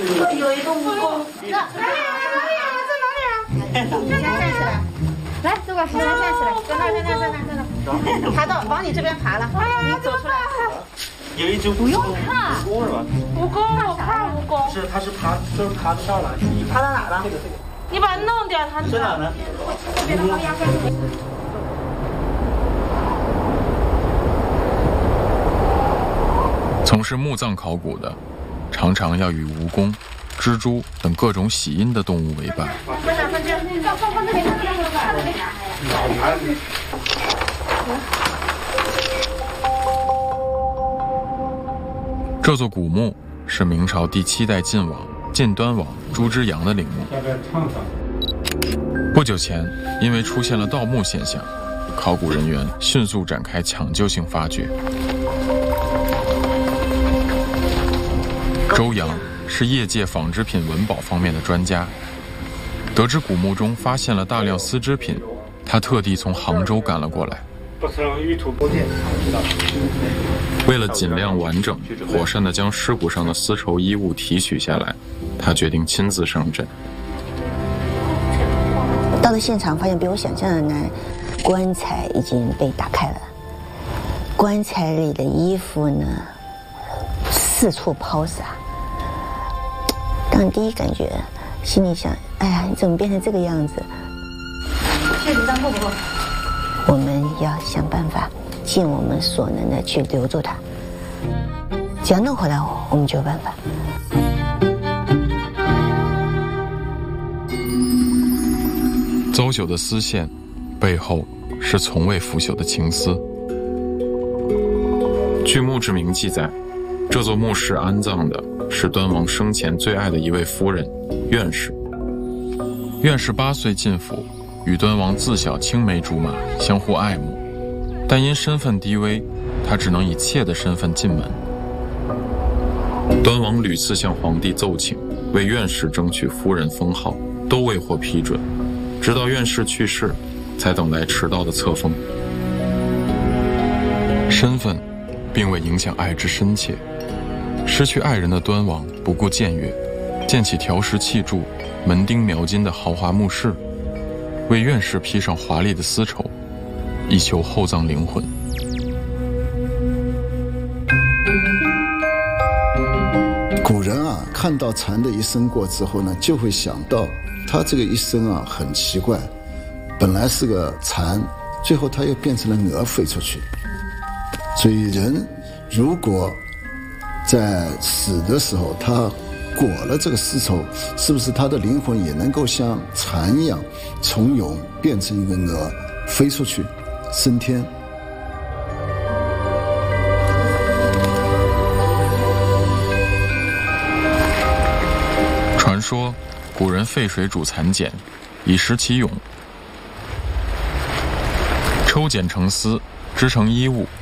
有一个蜈蚣，哪里啊？在哪里啊？你先站起来，来，这个，你先站起来，在那，爬到往你这边爬了，你走出来。 有一只不用看， 蜈蚣是吧？ 蜈蚣，我看蜈蚣。 是，它是爬，就是爬得上来。 爬到哪了？ 这个。 你把它弄掉，它在哪呢？ 从事墓葬考古的，常常要与蜈蚣、蜘蛛等各种喜阴的动物为伴。这座古墓是明朝第7代晋端王朱之阳的陵墓。不久前，因为出现了盗墓现象，考古人员迅速展开抢救性发掘。周阳是业界纺织品文保方面的专家，得知古墓中发现了大量丝织品，他特地从杭州赶了过来。为了尽量完整、妥善地将尸骨上的丝绸衣物提取下来，他决定亲自上阵。 到了现场，发现比我想象的难，棺材已经被打开了，棺材里的衣服呢，四处抛洒。当第一感觉，心里想：哎呀，你怎么变成这个样子？ 确实脏够不够？ 我们要想办法，尽我们所能的去留住它。只要弄回来，我们就有办法。 邹朽的丝线背后是从未腐朽的情丝。据墓志铭记载，这座墓室安葬的是端王生前最爱的一位夫人苑氏。苑氏8岁进府，与端王自小青梅竹马，相互爱慕，但因身份低微，他只能以妾的身份进门。端王屡次向皇帝奏请，为苑氏争取夫人封号，都未获批准。直到苑氏去世，才等来迟到的册封。身份并未影响爱之深切，失去爱人的端王不顾僭越，建起条石砌筑、门钉描金的豪华墓室，为苑氏披上华丽的丝绸，以求厚葬灵魂。 古人啊，看到蝉的一生过之后呢，就会想到他这个一生啊很奇怪，本来是个蝉，最后他又变成了蛾飞出去。所以人如果在死的时候他裹了这个丝绸，是不是他的灵魂也能够像蝉一样从蛹变成一个蛾飞出去升天？ 传说古人沸水煮蚕茧，以食其蛹，抽茧成丝，织成衣物，